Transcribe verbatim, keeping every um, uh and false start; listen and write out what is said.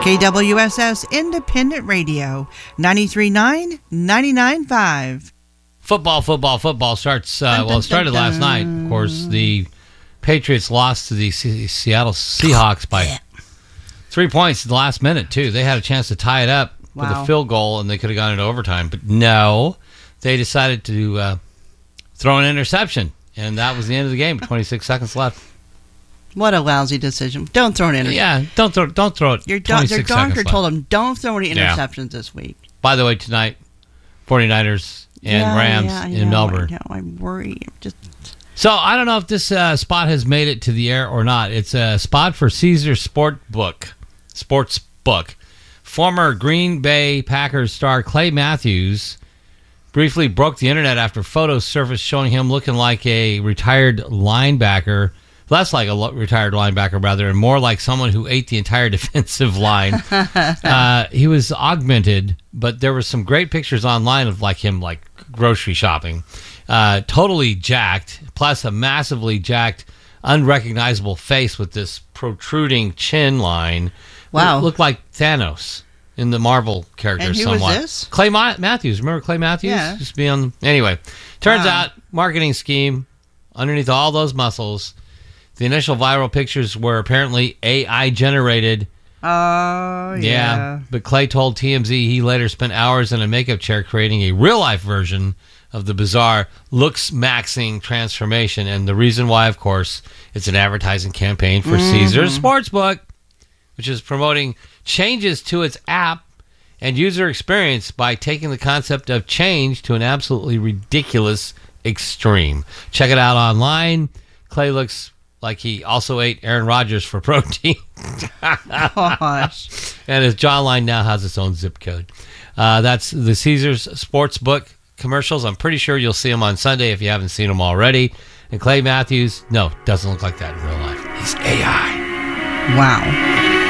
K W S S Independent Radio, ninety-three point nine, ninety-nine point five. Football, football, football starts, uh, well, it started last night. Of course, the Patriots lost to the C- Seattle Seahawks by three points in the last minute, too. They had a chance to tie it up with Wow. a field goal, and they could have gone into overtime. But no, they decided to uh, throw an interception, and that was the end of the game. twenty-six seconds left. What a lousy decision. Don't throw an interception. Yeah, don't throw, don't throw it. Your, do- their twenty-six doctor seconds told left. them, don't throw any Yeah. interceptions this week. By the way, tonight, 49ers and yeah, Rams yeah, I in know, Melbourne. I know, I worry. Just So I don't know if this uh, spot has made it to the air or not. It's a spot for Caesar Sportbook, Sportsbook. Former Green Bay Packers star Clay Matthews briefly broke the internet after photos surfaced showing him looking like a retired linebacker, less like a lo- retired linebacker rather, and more like someone who ate the entire defensive line. uh, he was augmented, but there were some great pictures online of like him like grocery shopping. Uh, totally jacked, plus a massively jacked, unrecognizable face with this protruding chin line. Wow. Looked like Thanos in the Marvel character And who was somewhat. this? Clay Ma- Matthews. Remember Clay Matthews? Yeah. Just be on. Anyway, turns Wow. out, marketing scheme underneath all those muscles. The initial viral pictures were apparently A I generated. Oh, yeah. Yeah, but Clay told T M Z he later spent hours in a makeup chair creating a real-life version of the bizarre looks-maxing transformation. And the reason why, of course, it's an advertising campaign for Mm-hmm. Caesars Sportsbook, which is promoting changes to its app and user experience by taking the concept of change to an absolutely ridiculous extreme. Check it out online. Clay looks like he also ate Aaron Rodgers for protein. Gosh. And his jawline now has its own zip code. Uh, that's the Caesars Sportsbook commercials. I'm pretty sure you'll see them on Sunday if you haven't seen them already. And Clay Matthews, no, doesn't look like that in real life. He's A I. Wow.